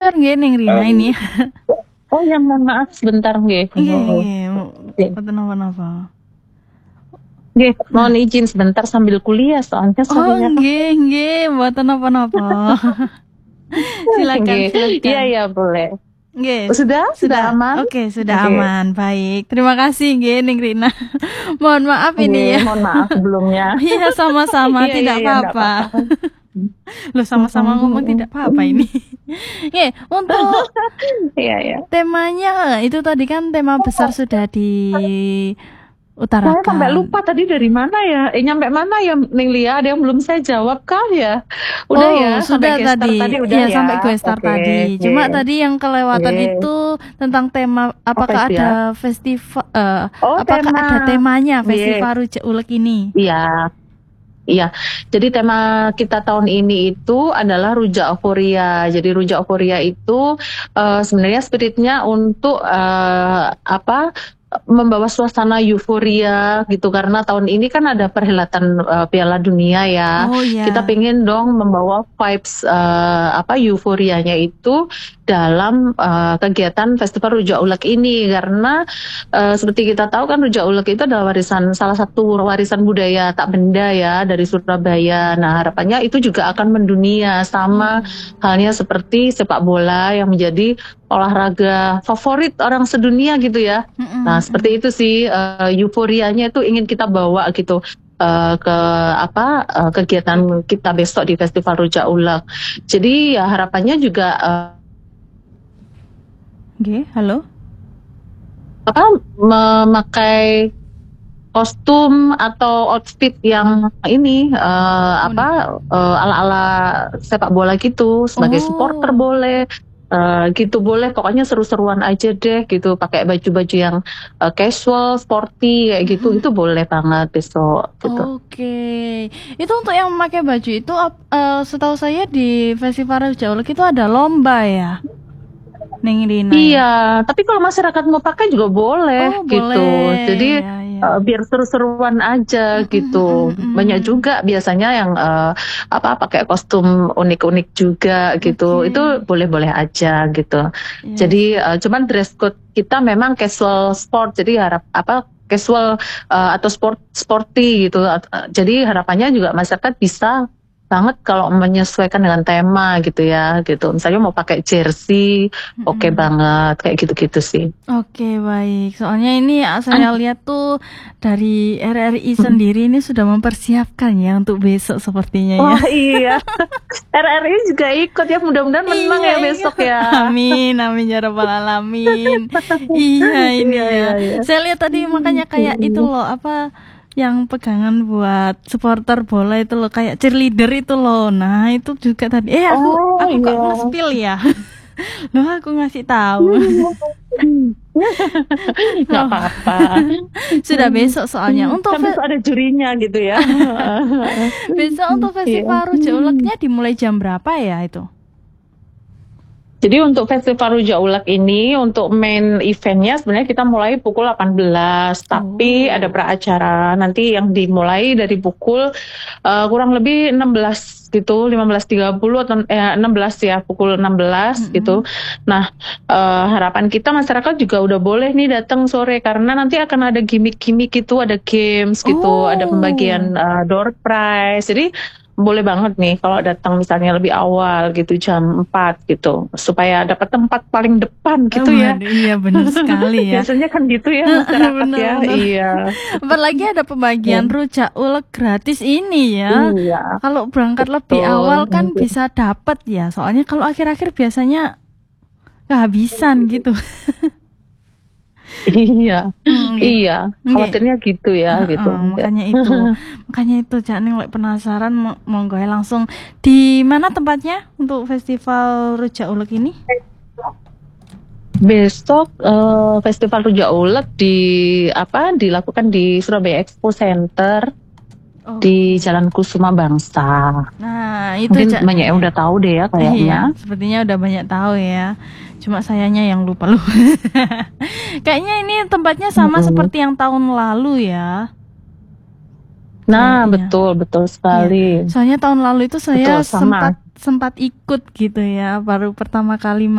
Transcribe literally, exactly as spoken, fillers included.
sebentar nggih Ning Rina Um, ini. oh ya mohon maaf sebentar nggih. Nggih, Oh, nggih. nggih. Mboten napa-napa. Nggih, Nah. mohon izin sebentar sambil kuliah soalnya Oh, saya. nggih, nggih, mboten napa-napa. Silakan, Nggih. Iya, silakan. iya boleh. Nggih, Sudah? Sudah sudah. aman? Oke, sudah Oke. aman. Baik. Terima kasih nggih Ning Rina. Mohon maaf ini Nggih, ya. mohon maaf sebelumnya. Iya, sama-sama, Iya, iya, tidak iya, enggak apa-apa. apa-apa. Loh, sama-sama ngomong tidak apa-apa ini. Nggih, untuk Iya, iya. temanya itu tadi kan tema besar sudah Saya sampai diutarakan. lupa tadi dari mana ya? Eh, nyampe mana ya, Ning Lia? Ada yang belum saya jawab kah ya? Udah ya, Oh, sampai sudah gestar tadi. tadi udah Iya, ya. sampai gue start Oke, tadi. Cuma nggih. tadi yang kelewatan Nggih. itu tentang tema Apa apakah itu ya? ada festival eh Oh, apakah tema. ada temanya Nggih. Festival Rujak Ulek ini? Iya. Iya. Jadi tema kita tahun ini itu adalah rujak euforia. Jadi rujak euforia itu uh, sebenarnya spiritnya untuk uh, apa? membawa suasana euforia gitu, karena tahun ini kan ada perhelatan uh, Piala Dunia ya. Oh Kita ya. pengen dong membawa vibes uh, apa euforianya itu dalam uh, kegiatan Festival Rujak Ulek ini, karena uh, seperti kita tahu kan rujak ulek itu adalah warisan salah satu warisan budaya tak benda ya dari Surabaya. Nah, harapannya itu juga akan mendunia sama Hmm. halnya seperti sepak bola yang menjadi olahraga favorit orang sedunia gitu ya. Nah, Mm-mm, seperti mm. itu sih uh, euforianya itu ingin kita bawa gitu uh, ke apa uh, kegiatan kita besok di Festival Rujak Ulek. Jadi ya harapannya juga uh, Nggih, halo. apa memakai kostum atau outfit yang ini uh, Unik. apa uh, ala-ala sepak bola gitu, sebagai supporter Oh. boleh. Uh, gitu boleh, pokoknya seru-seruan aja deh gitu, pakai baju-baju yang uh, casual, sporty kayak gitu, Mm-mm. itu boleh banget besok gitu. Oke, itu untuk yang memakai baju itu, uh, setahu saya di Festival Rujak Ulek itu ada lomba ya, Ning Rina ya. Iya, tapi kalau masyarakat mau pakai juga boleh Oh, gitu. boleh. Jadi Ya, ya. uh, biar seru-seruan aja Mm-mm, gitu. mm-mm. Banyak juga biasanya yang uh, apa pakai kostum unik-unik juga gitu. Oke. Itu boleh-boleh aja gitu. Iya Jadi sih. uh, cuman dress code kita memang casual sport. Jadi harap apa casual uh, atau sport sporty gitu. Uh, jadi harapannya juga masyarakat bisa banget kalau menyesuaikan dengan tema gitu ya gitu. Misalnya mau pakai jersey, oke okay Mm-mm. banget kayak gitu-gitu sih. Oke, baik. Soalnya ini ya, saya lihat tuh dari R R I sendiri ini sudah mempersiapkan ya untuk besok sepertinya ya. Oh iya, R R I juga ikut ya, mudah-mudahan menang Iya, ya iya. besok ya. Amin, amin ya rabbal alamin. Iya ini Iya, ya. iya, iya. Saya lihat tadi makanya kayak itu loh apa yang pegangan buat supporter bola itu loh, kayak cheerleader itu loh. Nah, itu juga tadi. Eh aku Oh aku kok iya. nge-spill ya. Loh, aku ngasih tahu. Nggak apa-apa. Sudah besok soalnya untuk Kan besok ada jurinya gitu ya. besok untuk Festival Rujak Uleknya dimulai jam berapa ya itu? Jadi untuk Festival Rujak Ulek ini, untuk main eventnya sebenarnya kita mulai pukul delapan belas, tapi Oh. ada praacara nanti yang dimulai dari pukul uh, kurang lebih enam belas gitu, lima belas tiga puluh atau eh, enam belas ya, pukul enam belas Mm-mm. gitu. Nah, uh, harapan kita masyarakat juga udah boleh nih datang sore, karena nanti akan ada gimmick-gimmick gitu, ada games gitu, Oh. ada pembagian uh, door prize. Jadi boleh banget nih kalau datang misalnya lebih awal gitu, jam empat gitu, supaya dapat tempat paling depan gitu Oh, ya. waduh, iya benar sekali ya. Biasanya kan gitu ya masyarakat Benar, ya. benar. Iya. Apalagi ada pembagian Ya. rujak ulek gratis ini ya. Iya. Kalau berangkat Betul. lebih awal kan Mungkin. bisa dapat ya. Soalnya kalau akhir-akhir biasanya kehabisan gitu. Iya. Hmm, gitu. Iya. Khawatirnya gitu ya. Uh-uh, gitu. makanya itu. Makanya itu Cak Ning lek penasaran mo- monggo ae langsung. Di mana tempatnya untuk Festival Rujak Ulek ini? Besok uh, Festival Rujak Ulek di apa dilakukan di Surabaya Expo Center. Oh. Di Jalan Kusuma Bangsa. Nah, itu mungkin Cak. banyak yang udah tahu deh ya kayaknya. Iya, sepertinya udah banyak tahu ya. Cuma sayanya yang lupa-lupa. Kayaknya ini tempatnya sama Mm-mm. seperti yang tahun lalu ya. Nah, Kayaknya. betul betul sekali. Iya. Soalnya tahun lalu itu saya Betul, sama. sempat sempat ikut gitu ya, baru pertama kali